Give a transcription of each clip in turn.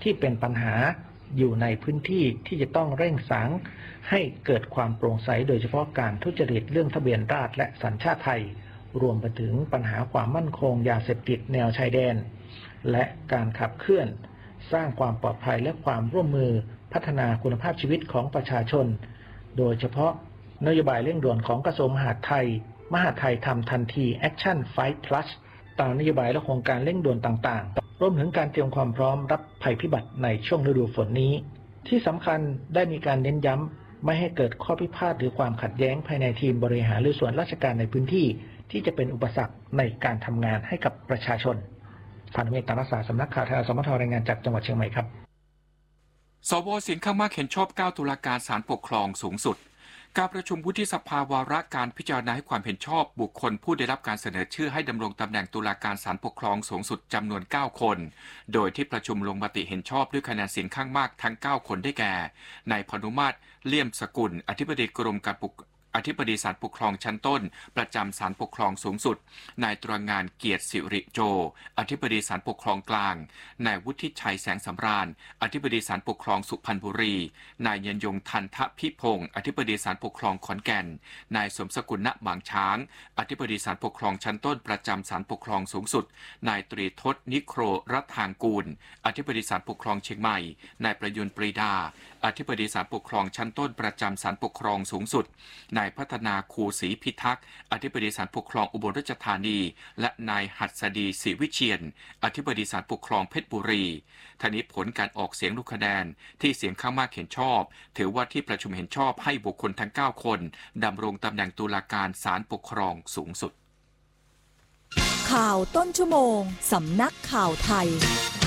ที่เป็นปัญหาอยู่ในพื้นที่ที่จะต้องเร่งสางให้เกิดความโปร่งใสโดยเฉพาะการทุจริตเรื่องทะเบียนราษฎร์และสัญชาติไทยรวมไปถึงปัญหาความมั่นคงยาเสพติดแนวชายแดนและการขับเคลื่อนสร้างความปลอดภัยและความร่วมมือพัฒนาคุณภาพชีวิตของประชาชนโดยเฉพาะนโยบายเร่งด่วนของกระทรวงมหาดไทยทำทันที Action Fight Plus ตามนโยบายและโครงการเร่งด่วนต่างๆรวมถึงการเตรียมความพร้อมรับภัยพิบัติในช่วงฤดูฝนนี้ที่สำคัญได้มีการเน้นย้ำไม่ให้เกิดข้อพิพาทหรือความขัดแย้งภายในทีมบริหารหรือส่วนราชการในพื้นที่ที่จะเป็นอุปสรรคในการทำงานให้กับประชาชนพันเมตตารักษาสำนักข่าวไทยสมทรายงานจากจังหวัดเชียงใหม่ครับสว.เสียงข้างมากเห็นชอบ9ตุลาการศาลปกครองสูงสุดการประชุมวุฒิสภาวาระการพิจารณาให้ความเห็นชอบบุคคลผู้ได้รับการเสนอชื่อให้ดำรงตำแหน่งตุลาการศาลปกครองสูงสุดจำนวน9คนโดยที่ประชุมลงมติเห็นชอบด้วยคะแนนเสียงข้างมากทั้ง9คนได้แก่นายพานุมาตรเลี่ยมสกุลอธิบดีกรมการอธิบดีศาลปกครองชั้นต้นประจำศาลปกครองสูงสุดนายตรังงานเกียรติสิริโจอธิบดีศาลปกครองกลางนายวุฒิชัยแสงสำราญอธิบดีศาลปกครองสุพรรณบุรีนายยันยงทันทพิพงศ์อธิบดีศาลปกครองขอนแก่นนายสมสกุลณบางช้างอธิบดีศาลปกครองชั้นต้นประจำศาลปกครองสูงสุดนายตรีทศนิโครรัฐางกูลอธิบดีศาลปกครองเชียงใหม่นายประยุนปรีดาอธิบดีศาลปกครองชั้นต้นประจำศาลปกครองสูงสุดนายพัฒนาคูศรีพิทักษ์อธิบดีศาลปกครองอุบลราชธานีและนายหัสดีศรีวิเชียรอธิบดีศาลปกครองเพชรบุรีทั้งนี้ผลการออกเสียงลงคะแนนที่เสียงข้างมากเห็นชอบถือว่าที่ประชุมเห็นชอบให้บุคคลทั้ง9คนดำรงตำแหน่งตุลาการศาลปกครองสูงสุดข่าวต้นชั่วโมงสำนักข่าวไทย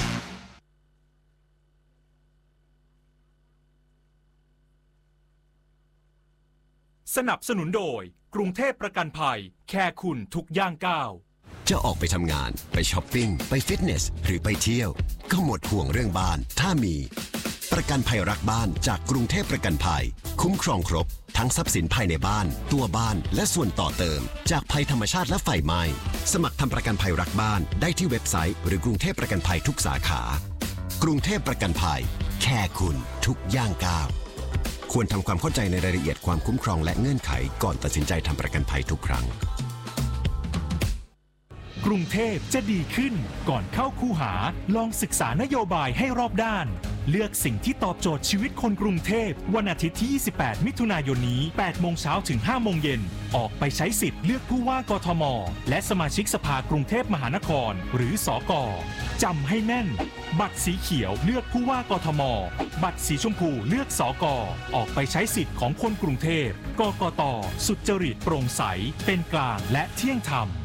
สนับสนุนโดยกรุงเทพประกันภัยแค่คุณทุกย่างก้าวจะออกไปทำงานไปช้อปปิ้งไปฟิตเนสหรือไปเที่ยวก็หมดห่วงเรื่องบ้านถ้ามีประกันภัยรักบ้านจากกรุงเทพประกันภัยคุ้มครองครบทั้งทรัพย์สินภายในบ้านตัวบ้านและส่วนต่อเติมจากภัยธรรมชาติและไฟไหม้สมัครทำประกันภัยรักบ้านได้ที่เว็บไซต์หรือกรุงเทพประกันภัยทุกสาขากรุงเทพประกันภัยแค่คุณทุกย่างก้าวควรทำความเข้าใจในรายละเอียดความคุ้มครองและเงื่อนไขก่อนตัดสินใจทำประกันภัยทุกครั้งกรุงเทพจะดีขึ้นก่อนเข้าคูหาลองศึกษานโยบายให้รอบด้านเลือกสิ่งที่ตอบโจทย์ชีวิตคนกรุงเทพวันอาทิตย์ที่28มิถุนายนนี้ 8 โมงเช้าถึง 5 โมงเย็นออกไปใช้สิทธิ์เลือกผู้ว่ากทมและสมาชิกสภากรุงเทพมหานครหรือสก.จำให้แม่นบัตรสีเขียวเลือกผู้ว่ากทมบัตรสีชมพูเลือกสก.ออกไปใช้สิทธิ์ของคนกรุงเทพกกต.สุจริตโปร่งใสเป็นกลางและเที่ยงธรรม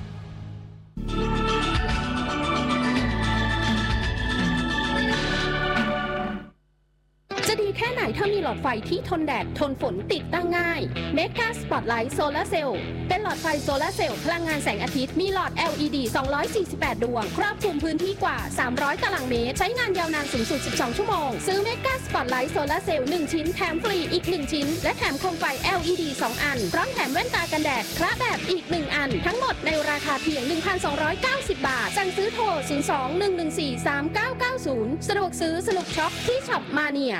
จะดีแค่ไหนถ้ามีหลอดไฟที่ทนแดดทนฝนติดตั้งง่าย Mega Spotlight Solar Cell เป็นหลอดไฟโซลาร์เซลล์พลังงานแสงอาทิตย์มีหลอด LED 248 ดวงครอบคลุมพื้นที่กว่า300ตารางเมตรใช้งานยาวนานสูงสุด12ชั่วโมงซื้อ Mega Spotlight Solar Cell 1 ชิ้นแถมฟรีอีก1ชิ้นและแถมโคมไฟ LED 2 อันพร้อมแถมแว่นตากันแดดคละแบบอีก1อันทั้งหมดในราคาเพียง 1,290 บาทสั่งซื้อโทร 02-114-3990 สะดวกซื้อสนุกช็อปที่ช็อปมาเนีย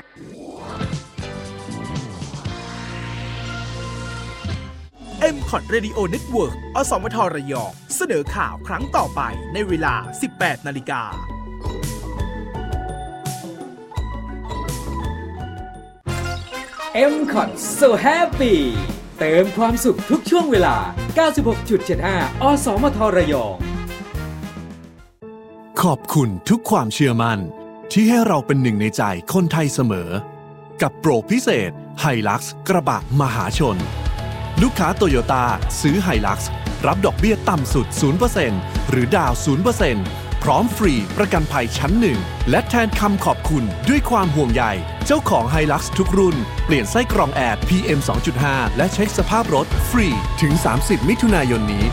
MCOT Radio Network อสมทระยองเสนอข่าวครั้งต่อไปในเวลา 18 นาฬิกา MCOT So Happy เติมความสุขทุกช่วงเวลา 96.75 อสมทระยองขอบคุณทุกความเชื่อมั่นที่ให้เราเป็นหนึ่งในใจคนไทยเสมอกับโปรพิเศษ Hilux กระบะมหาชนลูกค้าโตโยต้าซื้อ Hilux รับดอกเบี้ยต่ำสุด 0% หรือดาว 0% พร้อมฟรีประกันภัยชั้น1และแทนคำขอบคุณด้วยความห่วงใยเจ้าของ Hilux ทุกรุ่นเปลี่ยนไส้กรองแอร์ PM 2.5 และเช็คสภาพรถฟรีถึง 30 มิถุนายนนี้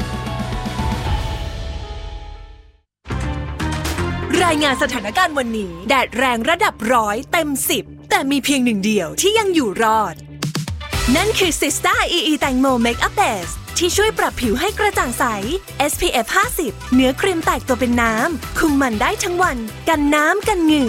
รายงานสถานการณ์วันนี้แดดแรงระดับ100เต็ม10แต่มีเพียงหนึ่งเดียวที่ยังอยู่รอดนั่นคือ Sista EE แตงโม Makeup Base ที่ช่วยปรับผิวให้กระจ่างใส SPF 50 เนื้อครีมแตกตัวเป็นน้ำคุมมันได้ทั้งวันกันน้ำกันเหงื่อ